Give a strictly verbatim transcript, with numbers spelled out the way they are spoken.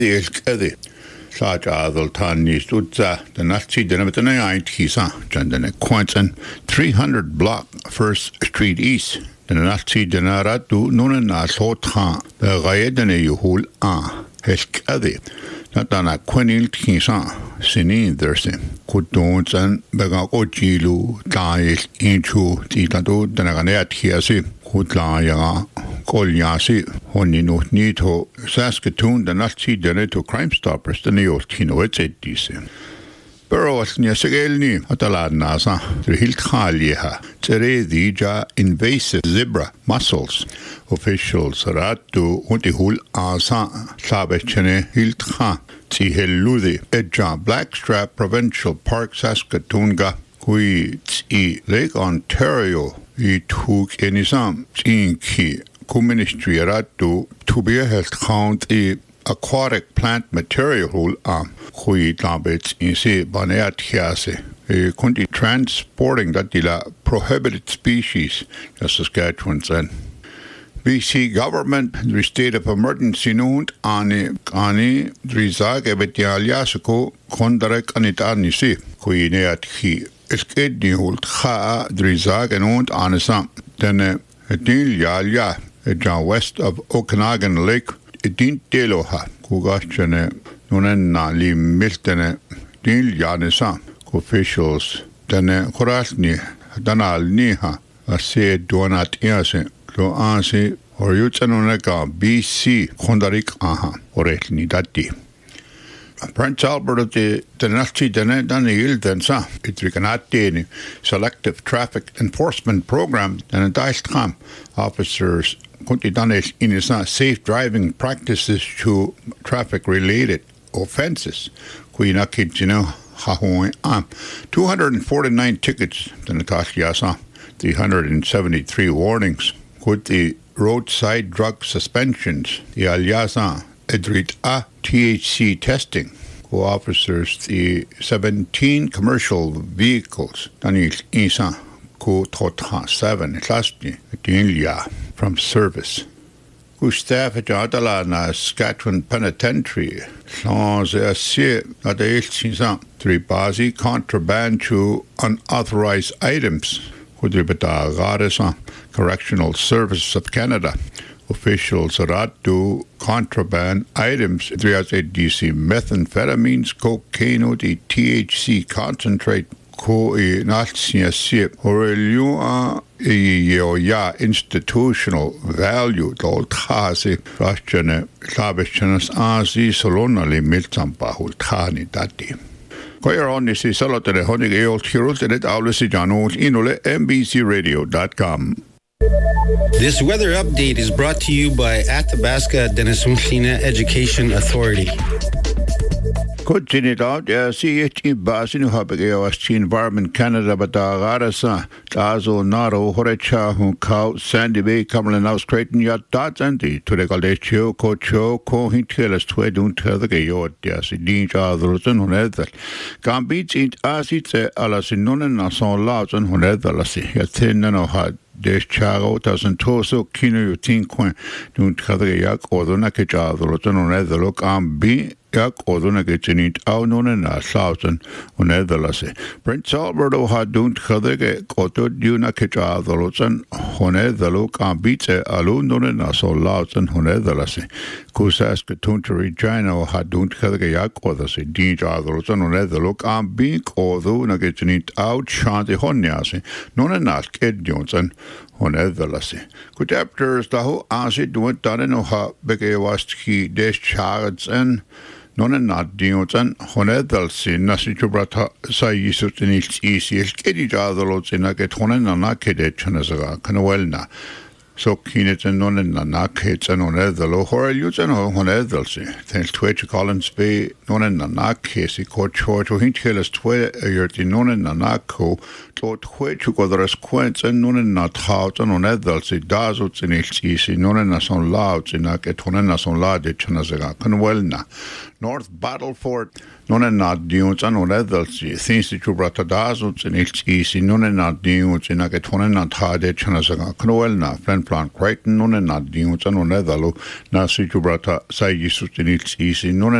Elkade. Such other Tani Stutza, the Nazi Denamitana Kisa, Jandana Quantan, three hundred block First Street East, the Nazi Denaratu, Nunana Sotra, the Rayedane Yuhul A, Elkade. Natana Quenil Kisa, Sinin Thursday, Kutons and Bagagojilu, Dies into Titado, Danaganea Tiasi, Kutlaya, Kolyasi, Honino Nito, Saskatoon, the Nazi Deneto Crime Stoppers, the Neo Tino, et cetera. Burrows near Segelni, Atalad Nasa, the Hilthalia, Teredija, invasive zebra mussels. Officials Ratu, Untihul Asa, Sabechene, Hiltha, Tiheludi, Edja, Blackstrap Provincial Park, Saskatoonga, Kui, Tsi, Lake Ontario, Ituk Enisam, Tsinki, Ministry Ratu, to be a health count a aquatic plant material am Hui Labets in se Baneat Hiase, a country transporting that dila prohibited species, as Saskatchewan said. B C government, the state of emergency noon, Ani, Ani, Drizag, Ebetialiasuko, Kondarek, Anitani se, Hui Neat Hi, Eskedni Hult Ha, Drizag, and Ont Anisam, then a Dil Yalia. Down west of Okanagan Lake, Edin Deloha, Kugashane, Nunena, Li Miltene, Dil Yanisa, officials, Dane Korasni, Danal Niha, a say Donat Yase, Lo Ansi, or Yutanoneka, B C, Kondarik Aha, or Etni Dati. Prince Albert of the Nazi Dane Daniel Densa, Itrikanati, selective traffic enforcement program, and a dice camp officers. Kuntidanes in his safe driving practices to traffic-related offenses. Kuinakijino Hahoy Am. two hundred forty-nine tickets, the Natasha three hundred seventy-three warnings. With the roadside drug suspensions, the Alyasa Edrit A T H C testing. Co-officers, the seventeen commercial vehicles, Daniel Isa, Ko Tota seven, Klasni, Dinlia. From service. Gustav Jadala na Saskatchewan Penitentiary, sans assi at the Elsinsan, three bazi contraband to unauthorized items, Hudribata Garesa, Correctional Services of Canada. Officials ratu contraband items, three D C methamphetamines, cocaine, the T H C concentrate, ko i natsia sip, or ya institutional value dol tasi rastjane klabechenas asi solonali miltampa hultani dati. Koyer onnisi salotele honig eolt hirultenet aulisi janut inule M B C radio dot com. This weather update is brought to you by Athabasca Denisumshina Education Authority. Continuidad, ja, C H E basin habige was Environment Canada batagarasa, tazo naro horecha hu kau Sandy Bay Cumberland House Creighton yat dots and the to the Galdechio cocho co hintelas twe don't tell the gayot, ja, si dinja drusen hunether. Gambits int asite alas in nonen nason laws and hunetherlasi, yat thin no had. Des Chago doesn't toso kino you think when don't cover yak or the nakija the rotan on the look am be yak or the nakitchen it out known in a thousand on the lasse. Prince Alberto had don't cover koto do nakija the rotan on the look am beats a alone known in a so loud and on the lasse. Kusaskatoon to Regina had don't cover yak or the say dinja the rotan on the look am being or the nakitchen it out shanty honyasi. None in that kid Johnson. On Edvelasi. Good after Staho Asid went down in Oha Begawasti Des Charts and none and not Diotan, Honedalsi, Nasijubrata Sayisut in its easy, Kedija the Lots in a get Honen and Nakede Chanazaga, Canawelna. So Keenet and none and Nakets and on Edelo, Horelus and Honedalsi. Thanks to H. Collins Bay, none and Nakesi, Coach Short, who hint Hillis Twe, a yerty none and Nako. Which go the resquents and none not house and on edels, it does what's in its easy, none as on louds in a get on as on lodge, Chanazaga, Canwelna. North Battleford non è nato di un anno redalsi sinsi chubrata dazu in il isi non è nato di un in che non è nato hade chanasaga knoel na plan plan Crichton non è nato di un anno redalo na si chubrata sai su in il isi non